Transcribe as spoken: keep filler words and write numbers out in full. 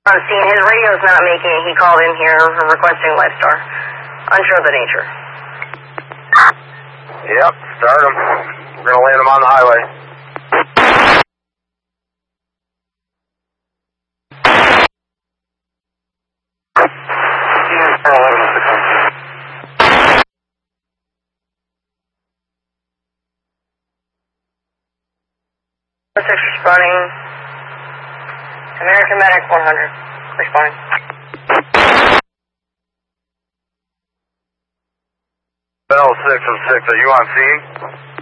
On scene, his radio's not making it. He called in here requesting Lifestar. Unsure of the nature. Yep, start him. We're gonna land him on the highway. six responding. American Medic one hundred. Responding. Bell six oh six, are you on scene?